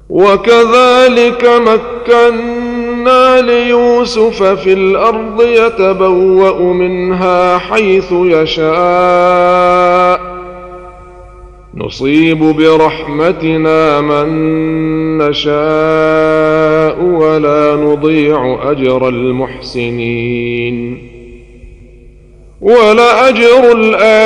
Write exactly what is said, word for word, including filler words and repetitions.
وكذلك مكنا ليوسف في الأرض يتبوأ منها حيث يشاء نصيب برحمتنا من نشاء ولا نضيع أجر المحسنين ولأجر الآخرة